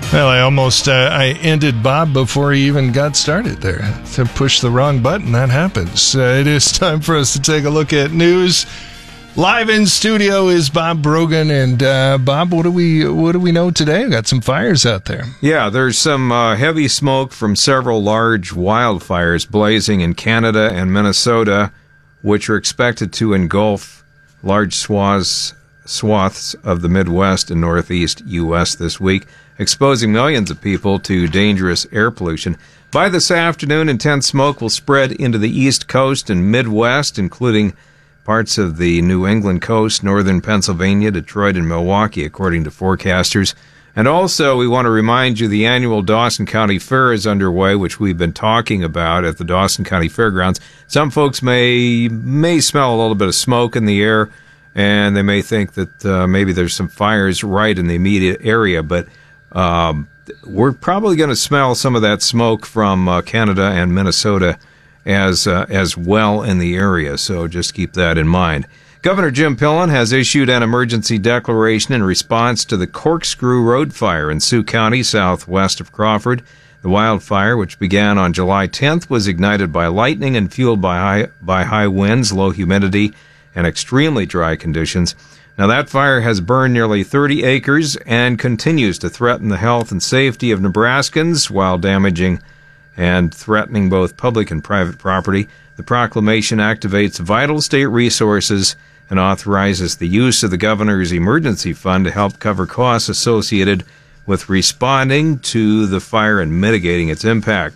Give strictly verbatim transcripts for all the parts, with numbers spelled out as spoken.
Well, I almost uh, I ended Bob before he even got started there. To push the wrong button, that happens. Uh, it is time for us to take a look at news. Live in studio is Bob Brogan, and uh, Bob, what do we what do we know today? We got some fires out there. Yeah, there's some uh, heavy smoke from several large wildfires blazing in Canada and Minnesota, which are expected to engulf large swaths swaths of the Midwest and Northeast U S this week, exposing millions of people to dangerous air pollution. By this afternoon, intense smoke will spread into the East Coast and Midwest, including parts of the New England coast, northern Pennsylvania, Detroit, and Milwaukee, according to forecasters. And also, we want to remind you the annual Dawson County Fair is underway, which we've been talking about at the Dawson County Fairgrounds. Some folks may may smell a little bit of smoke in the air, and they may think that uh, maybe there's some fires right in the immediate area, but um, we're probably going to smell some of that smoke from uh, Canada and Minnesota as uh, as well in the area, so just keep that in mind. Governor Jim Pillen has issued an emergency declaration in response to the Corkscrew Road fire in Sioux County, southwest of Crawford. The wildfire, which began on July tenth, was ignited by lightning and fueled by high, by high winds, low humidity, and extremely dry conditions. Now, that fire has burned nearly thirty acres and continues to threaten the health and safety of Nebraskans while damaging and threatening both public and private property. The proclamation activates vital state resources and authorizes the use of the governor's emergency fund to help cover costs associated with responding to the fire and mitigating its impact.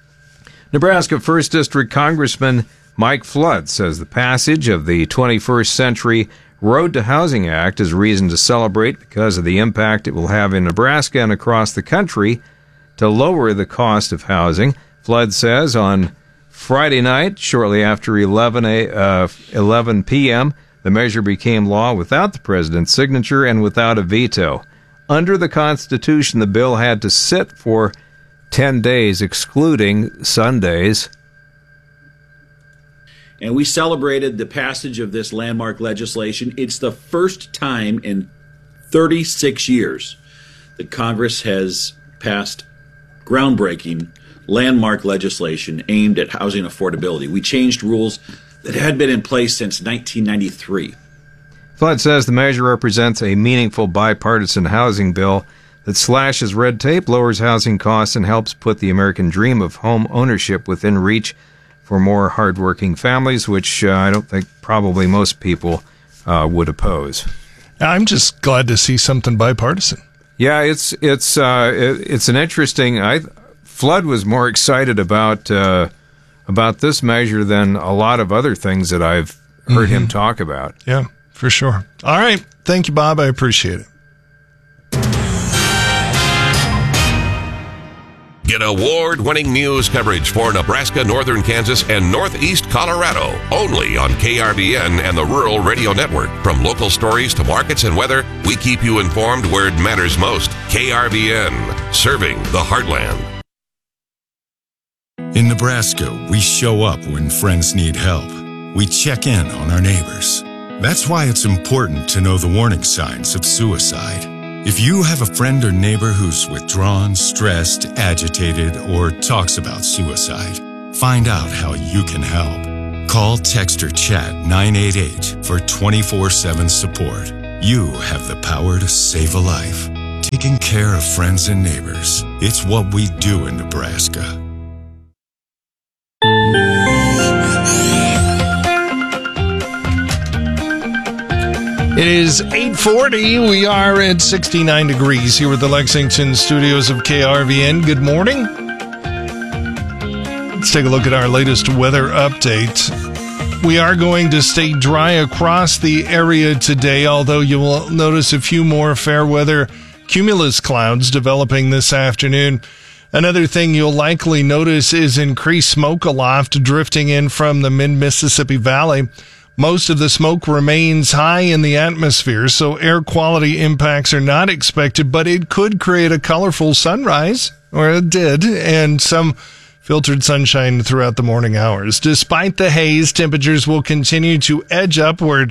Nebraska first District Congressman Mike Flood says the passage of the twenty-first Century Road to Housing Act is reason to celebrate because of the impact it will have in Nebraska and across the country to lower the cost of housing. Flood says on Friday night, shortly after eleven p.m., the measure became law without the president's signature and without a veto. Under the Constitution, the bill had to sit for ten days, excluding Sundays. And we celebrated the passage of this landmark legislation. It's the first time in thirty-six years that Congress has passed groundbreaking landmark legislation aimed at housing affordability. We changed rules that had been in place since nineteen ninety-three. Flood says the measure represents a meaningful bipartisan housing bill that slashes red tape, lowers housing costs, and helps put the American dream of home ownership within reach for more hardworking families, which uh, I don't think probably most people uh, would oppose. I'm just glad to see something bipartisan. Yeah, it's it's uh, it, it's an interesting. I Flood was more excited about uh, about this measure than a lot of other things that I've heard mm-hmm. him talk about. Yeah, for sure. All right, thank you, Bob. I appreciate it. Get award-winning news coverage for Nebraska, northern Kansas, and northeast Colorado. Only on K R V N and the Rural Radio Network. From local stories to markets and weather, we keep you informed where it matters most. K R V N, serving the heartland. In Nebraska, we show up when friends need help. We check in on our neighbors. That's why it's important to know the warning signs of suicide. If you have a friend or neighbor who's withdrawn, stressed, agitated, or talks about suicide, find out how you can help. Call, text, or chat nine eight eight for twenty-four seven support. You have the power to save a life. Taking care of friends and neighbors. It's what we do in Nebraska. It is eight forty. We are at sixty-nine degrees here with the Lexington studios of K R V N. Good morning. Let's take a look at our latest weather update. We are going to stay dry across the area today, although you will notice a few more fair weather cumulus clouds developing this afternoon. Another thing you'll likely notice is increased smoke aloft drifting in from the mid-Mississippi Valley. Most of the smoke remains high in the atmosphere, so air quality impacts are not expected, but it could create a colorful sunrise, or it did, and some filtered sunshine throughout the morning hours. Despite the haze, temperatures will continue to edge upward.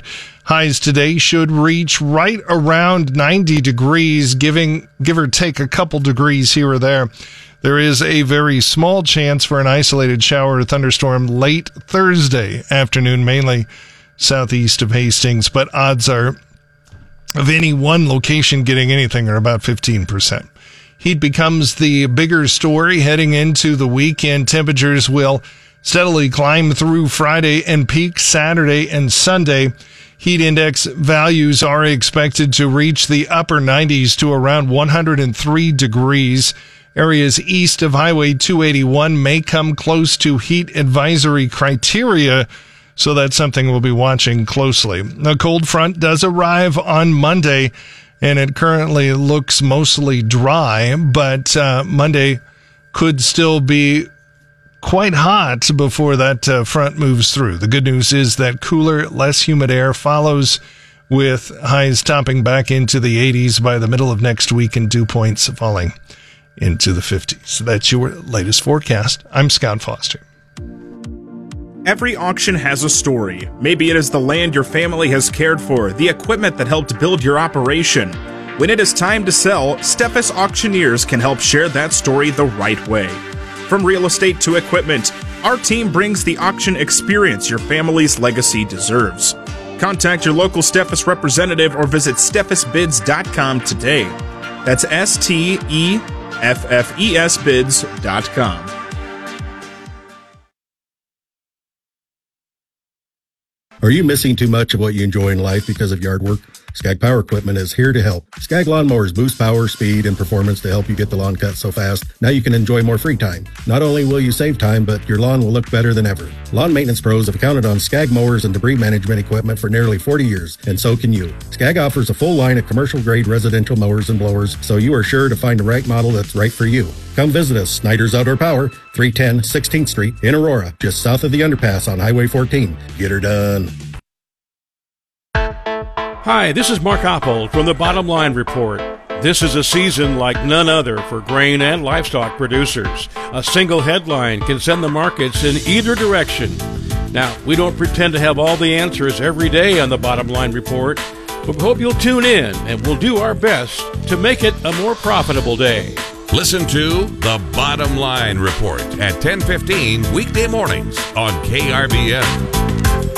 Highs today should reach right around ninety degrees, giving give or take a couple degrees here or there. There is a very small chance for an isolated shower or thunderstorm late Thursday afternoon, mainly southeast of Hastings, but odds are of any one location getting anything are about fifteen percent. Heat becomes the bigger story heading into the weekend. Temperatures will steadily climb through Friday and peak Saturday and Sunday. Heat index values are expected to reach the upper nineties to around one hundred three degrees. Areas east of Highway two eighty-one may come close to heat advisory criteria, so that's something we'll be watching closely. A cold front does arrive on Monday, and it currently looks mostly dry, but uh, Monday could still be quite hot before that uh, front moves through. The good news is that cooler, less humid air follows, with highs topping back into the eighties by the middle of next week and dew points falling into the fifties. That's your latest forecast. I'm Scott Foster. Every auction has a story. Maybe it is the land your family has cared for, the equipment that helped build your operation. When it is time to sell, Steffes Auctioneers can help share that story the right way. From real estate to equipment, our team brings the auction experience your family's legacy deserves. Contact your local Steffes representative or visit steffes bids dot com today. That's S T E F F E S bids dot com. Are you missing too much of what you enjoy in life because of yard work? Skag Power Equipment is here to help. Skag Lawnmowers boost power, speed, and performance to help you get the lawn cut so fast, now you can enjoy more free time. Not only will you save time, but your lawn will look better than ever. Lawn maintenance pros have counted on Skag mowers and debris management equipment for nearly forty years, and so can you. Skag offers a full line of commercial-grade residential mowers and blowers, so you are sure to find the right model that's right for you. Come visit us, Snyder's Outdoor Power, three ten sixteenth Street in Aurora, just south of the underpass on Highway fourteen. Get her done. Hi, this is Mark Oppold from the Bottom Line Report. This is a season like none other for grain and livestock producers. A single headline can send the markets in either direction. Now, we don't pretend to have all the answers every day on the Bottom Line Report, but we hope you'll tune in and we'll do our best to make it a more profitable day. Listen to The Bottom Line Report at ten fifteen weekday mornings on K R B N.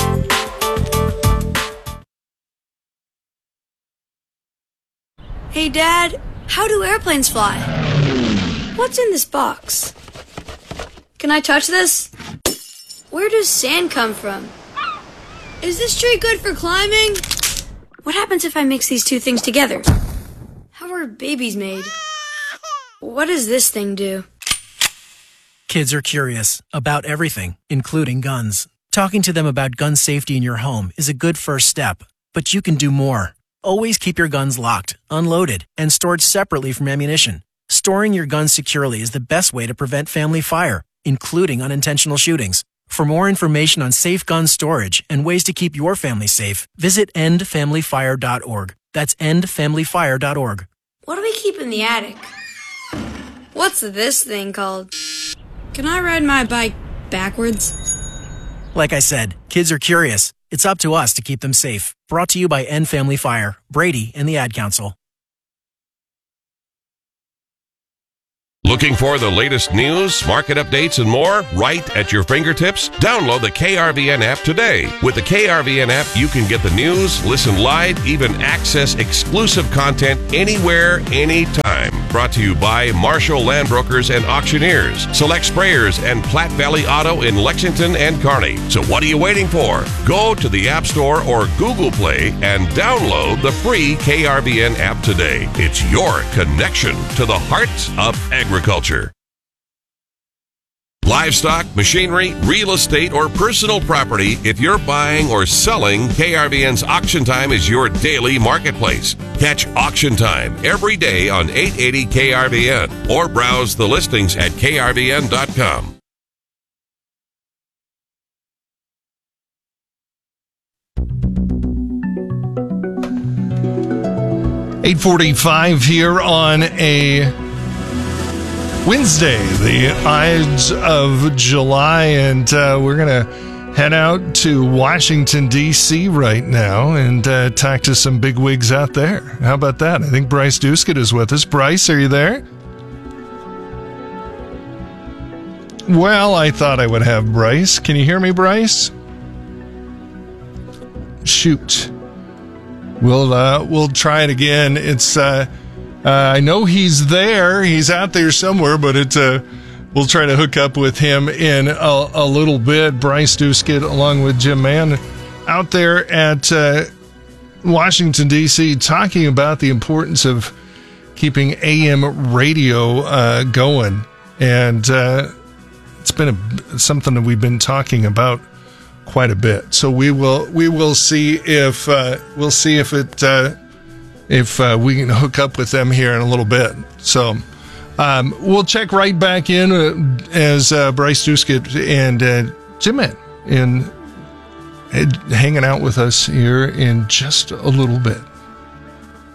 Hey, Dad, how do airplanes fly? What's in this box? Can I touch this? Where does sand come from? Is this tree good for climbing? What happens if I mix these two things together? How are babies made? What does this thing do? Kids are curious about everything, including guns. Talking to them about gun safety in your home is a good first step, but you can do more. Always keep your guns locked, unloaded, and stored separately from ammunition. Storing your guns securely is the best way to prevent family fire, including unintentional shootings. For more information on safe gun storage and ways to keep your family safe, visit end family fire dot org. That's end family fire dot org. What do we keep in the attic? What's this thing called? Can I ride my bike backwards? Like I said, kids are curious. It's up to us to keep them safe. Brought to you by End Family Fire, Brady, and the Ad Council. Looking for the latest news, market updates, and more right at your fingertips? Download the K R V N app today. With the K R V N app, you can get the news, listen live, even access exclusive content anywhere, anytime. Brought to you by Marshall Land Brokers and Auctioneers, Select Sprayers, and Platte Valley Auto in Lexington and Kearney. So what are you waiting for? Go to the App Store or Google Play and download the free K R V N app today. It's your connection to the heart of agriculture. Livestock, machinery, real estate, or personal property, if you're buying or selling, K R V N's Auction Time is your daily marketplace. Catch Auction Time every day on eight eighty K R V N or browse the listings at K R V N dot com. eight forty-five here on a Wednesday, the Ides of July, and uh, we're going to head out to Washington, D C right now and uh, talk to some bigwigs out there. How about that? I think Bryce Duskett is with us. Bryce, are you there? Well, I thought I would have Bryce. Can you hear me, Bryce? Shoot. We'll uh, we'll try it again. It's uh, uh, I know he's there. He's out there somewhere, but it's uh, we'll try to hook up with him in a, a little bit. Bryce Duskett, along with Jim Mann, out there at uh, Washington, D C, talking about the importance of keeping A M radio uh, going, and uh, it's been a, something that we've been talking about quite a bit. So we will we will see if uh, we'll see if it uh, if uh, we can hook up with them here in a little bit. So um, we'll check right back in uh, as uh, Bryce Duskett and uh, Jim Mann in uh, hanging out with us here in just a little bit.